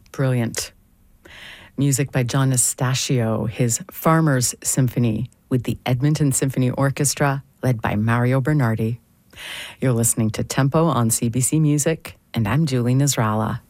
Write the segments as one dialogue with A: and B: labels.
A: Brilliant. Music by John Nastascio, his Farmers Symphony with the Edmonton Symphony Orchestra, led by Mario Bernardi. You're listening to Tempo on CBC Music, and I'm Julie Nasrallah.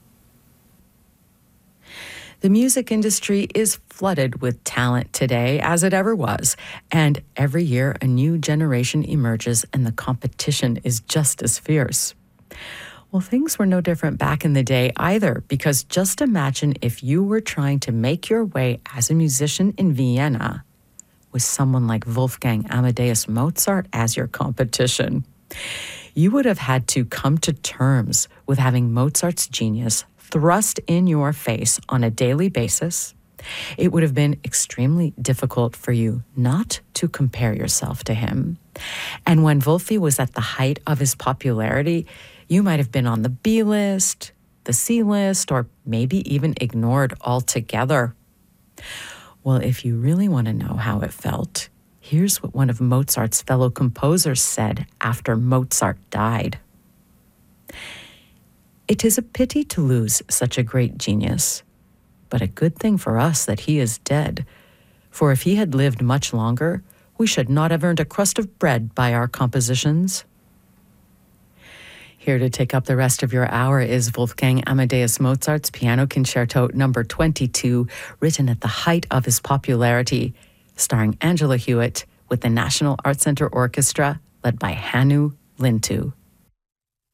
A: The music industry is flooded with talent today, as it ever was, and every year a new generation emerges and the competition is just as fierce. Well, things were no different back in the day either, because just imagine if you were trying to make your way as a musician in Vienna with someone like Wolfgang Amadeus Mozart as your competition. You would have had to come to terms with having Mozart's genius thrust in your face on a daily basis. It would have been extremely difficult for you not to compare yourself to him. And when Wolfie was at the height of his popularity, you might have been on the B list, the C list, or maybe even ignored altogether. Well, if you really want to know how it felt, here's what one of Mozart's fellow composers said after Mozart died. "It is a pity to lose such a great genius, but a good thing for us that he is dead. For if he had lived much longer, we should not have earned a crust of bread by our compositions." Here to take up the rest of your hour is Wolfgang Amadeus Mozart's Piano Concerto No. 22, written at the height of his popularity, starring Angela Hewitt with the National Art Center Orchestra, led by Hannu Lintu.